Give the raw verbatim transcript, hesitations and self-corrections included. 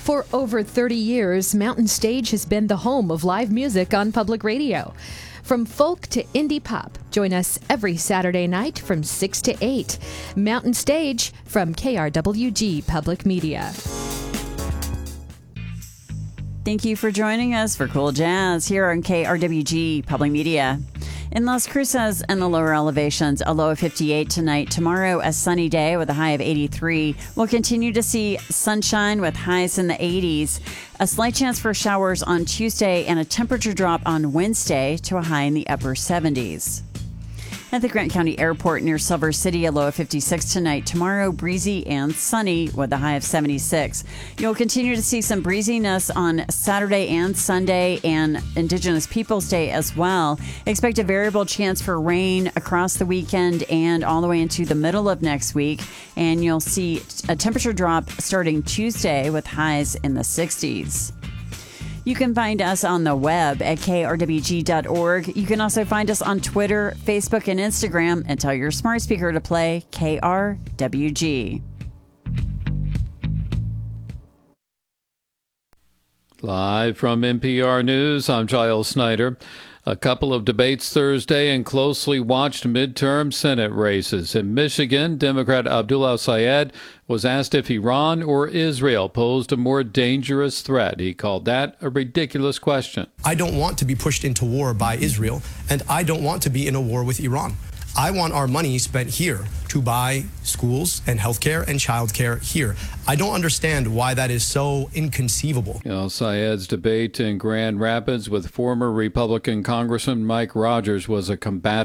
For over thirty years, Mountain Stage has been the home of live music on public radio. From folk to indie pop, join us every Saturday night from six to eight. Mountain Stage from K R W G Public Media. Thank you for joining us for Cool Jazz here on K R W G Public Media. In Las Cruces and the lower elevations, a low of fifty-eight tonight. Tomorrow, a sunny day with a high of eighty-three. We'll continue to see sunshine with highs in the eighties. A slight chance for showers on Tuesday and a temperature drop on Wednesday to a high in the upper seventies. At the Grant County Airport near Silver City, a low of fifty-six tonight. Tomorrow, breezy and sunny with a high of seventy-six. You'll continue to see some breeziness on Saturday and Sunday and Indigenous Peoples Day as well. Expect a variable chance for rain across the weekend and all the way into the middle of next week. And you'll see a temperature drop starting Tuesday with highs in the sixties. You can find us on the web at K R W G dot org. You can also find us on Twitter, Facebook, and Instagram, and tell your smart speaker to play K R W G. Live from N P R News, I'm Giles Snyder. A couple of debates Thursday in closely watched midterm Senate races. In Michigan, Democrat Abdullah Syed was asked if Iran or Israel posed a more dangerous threat. He called that a ridiculous question. I don't want to be pushed into war by Israel, and I don't want to be in a war with Iran. I want our money spent here to buy schools and healthcare and childcare here. I don't understand why that is so inconceivable. You know, Syed's debate in Grand Rapids with former Republican Congressman Mike Rogers was a combative